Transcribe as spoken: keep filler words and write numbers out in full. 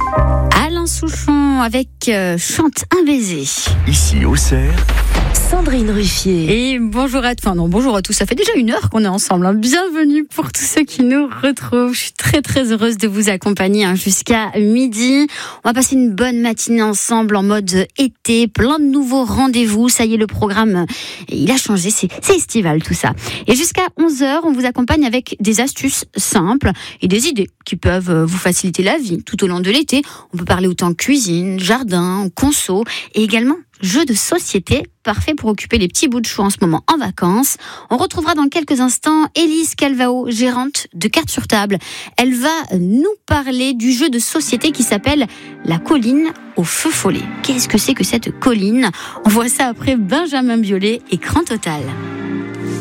Alain Souchon avec euh, Chante un baiser. Ici, Auxerre, Sandrine Ruffier. Et bonjour à, enfin non, bonjour à tous. Ça fait déjà une heure qu'on est ensemble. Hein. Bienvenue pour tous ceux qui nous retrouvent. Je suis très très heureuse de vous accompagner hein, jusqu'à midi. On va passer une bonne matinée ensemble en mode été. Plein de nouveaux rendez-vous. Ça y est, le programme, il a changé. C'est, c'est estival tout ça. Et jusqu'à onze heures, on vous accompagne avec des astuces simples et des idées qui peuvent vous faciliter la vie tout au long de l'été. On peut parler autant cuisine, jardin, conso et également jeux de société, parfait pour occuper les petits bouts de chou en ce moment en vacances. On retrouvera dans quelques instants Élise Calvao, gérante de Cartes sur table. Elle va nous parler du jeu de société qui s'appelle La colline au feu follet. Qu'est-ce que c'est que cette colline ? On voit ça après Benjamin Biolay, Écran total.